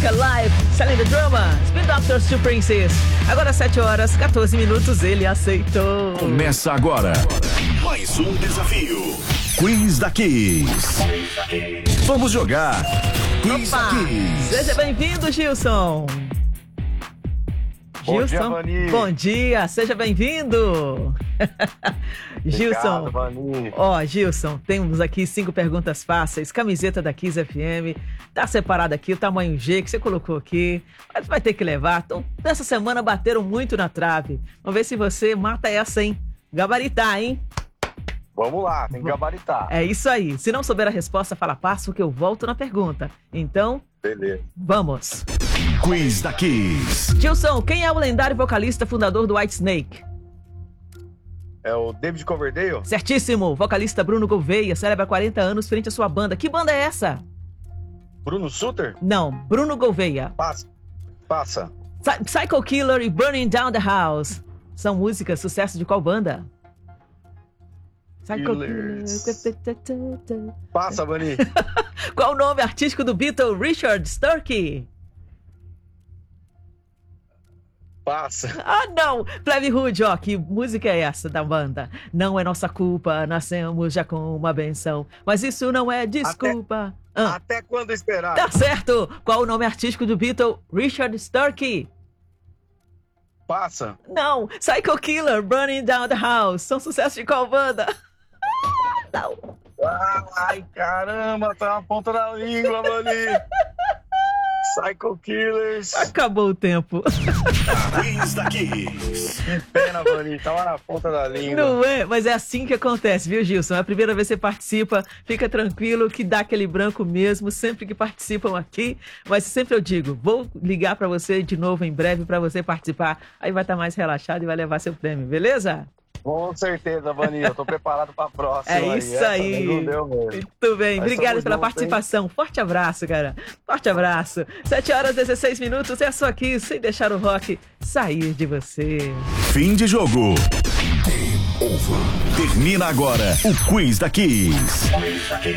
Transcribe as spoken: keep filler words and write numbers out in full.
música live, Selling the Drama, Spin Doctors to Princess. Agora sete horas, catorze minutos, ele aceitou. Começa agora mais um desafio. Quiz da Kiss. Vamos jogar Quiz Opa, da Kiss. Seja bem-vindo, Gilson. Bom Gilson, dia, Vani. Bom dia, seja bem-vindo. Gilson, Obrigado, ó, Gilson, temos aqui cinco perguntas fáceis, camiseta da Kiss F M, tá separado aqui o tamanho G que você colocou aqui, mas vai ter que levar. Então, nessa semana bateram muito na trave. Vamos ver se você mata essa, hein? Gabaritar, hein? Vamos lá, tem que gabaritar. É isso aí. Se não souber a resposta, fala passo que eu volto na pergunta. Então, Beleza. vamos. Quiz da Kiss. Gilson, quem é o lendário vocalista fundador do Whitesnake? É o David Coverdale? Certíssimo. Vocalista Bruno Gouveia celebra quarenta anos frente à sua banda. Que banda é essa? Bruno Sutter? Não, Bruno Gouveia. Passa. Passa. Psy- Psycho Killer e Burning Down the House são músicas sucesso de qual banda? Psycho Killers. Killer. Passa, Vani. Qual o nome artístico do Beatle Richard Sturkey? Passa. Ah, não! Plebe Hood, ó, que música é essa da banda? Não é nossa culpa, nascemos já com uma benção, mas isso não é desculpa. Ah, Até quando esperar? tá certo! Qual o nome artístico do Beatle Richard Sturkey? Passa. Não! Psycho Killer, Burning Down the House, são sucesso de qual banda? Não! Ai, caramba, tá na ponta da língua, Vani. Psycho Killers. Acabou o tempo. Quiz da Kiss. Que pena, Vani, tava na ponta da língua. Não é? Mas é assim que acontece, viu, Gilson? É a primeira vez que você participa, fica tranquilo que dá aquele branco mesmo, sempre que participam aqui. Mas sempre eu digo, vou ligar pra você de novo em breve pra você participar. Aí vai estar mais relaxado e vai levar seu prêmio, beleza? Com certeza, Vani, eu tô preparado pra próxima. É isso Essa aí. não deu mesmo. Muito bem, Nós obrigado estamos pela juntos, participação. Forte abraço, cara. Forte abraço. sete horas e dezesseis minutos, é só aqui, sem deixar o rock sair de você. Fim de jogo. Termina agora o Quiz da Kiss.